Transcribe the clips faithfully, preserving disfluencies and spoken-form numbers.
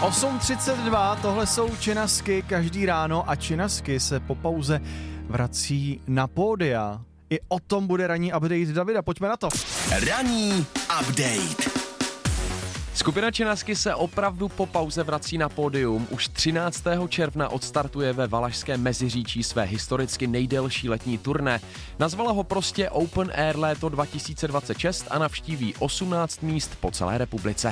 osm třicet dva, tohle jsou Činasky každý ráno a Činasky se po pauze vrací na pódia. I o tom bude ranní update Davida, pojďme na to. Ranní update. Skupina Činasky se opravdu po pauze vrací na pódium. Už třináctého června odstartuje ve Valašském Meziříčí své historicky nejdelší letní turné. Nazvala ho prostě Open Air léto dva tisíce dvacet šest a navštíví osmnáct míst po celé republice.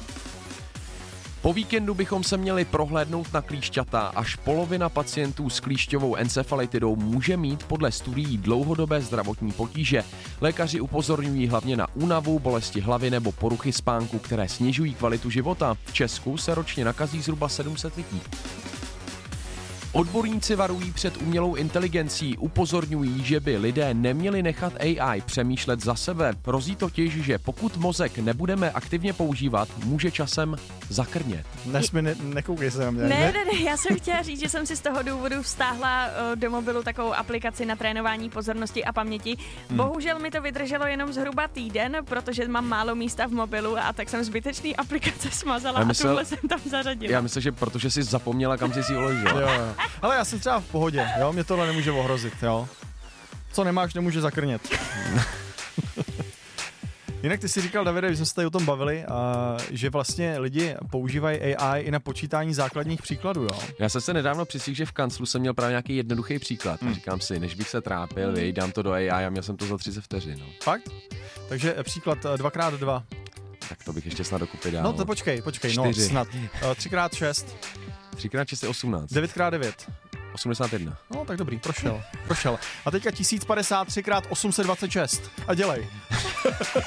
Po víkendu bychom se měli prohlédnout na klíšťata. Až polovina pacientů s klíšťovou encefalitidou může mít podle studií dlouhodobé zdravotní potíže. Lékaři upozorňují hlavně na únavu, bolesti hlavy nebo poruchy spánku, které snižují kvalitu života. V Česku se ročně nakazí zhruba sedm set lidí. Odborníci varují před umělou inteligencí, upozorňují, že by lidé neměli nechat A I přemýšlet za sebe. Hrozí totiž, že pokud mozek nebudeme aktivně používat, může časem zakrnět. Nesmi, ne, nekoukej se na mě. Ne, ne, ne, já jsem chtěla říct, že jsem si z toho důvodu vztáhla do mobilu takovou aplikaci na trénování pozornosti a paměti. Hmm. Bohužel mi to vydrželo jenom zhruba týden, protože mám málo místa v mobilu a tak jsem zbytečný aplikace smazala myslel, a tuhle jsem tam zařadila. Já myslím, že protože jsi zapomněla, kam jsi si uložila. Jo, jo. Ale já jsem třeba v pohodě, jo, mě tohle nemůže ohrozit, jo. Co nemáš, nemůže zakrnět. Jinak ty si říkal, Davide, když jsme se tady o tom bavili, a, že vlastně lidi používají A I i na počítání základních příkladů, jo. Já jsem se nedávno přisíhl, že v kanclu jsem měl právě nějaký jednoduchý příklad. Hmm. Říkám si, než bych se trápil, vej, dám to do A I a měl jsem to za třicet vteřin. No. Fakt? Takže příklad dva krát dva. Tak to bych ještě snad dokupy dál. No to počkej, počkej, čtyři. no snad. tři krát šest. tři krát šest je osmnáct. devět krát devět. osmdesát jedna. No tak dobrý, prošel, prošel. A teďka tisíc padesát tři krát osm set dvacet šest. A dělej.